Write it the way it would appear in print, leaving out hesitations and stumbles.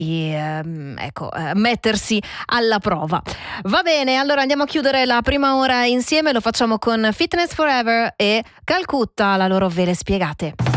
mettersi alla prova. Va bene, allora andiamo a chiudere la prima ora insieme, lo facciamo con Fitness Forever e Calcutta, la loro Vele Spiegate.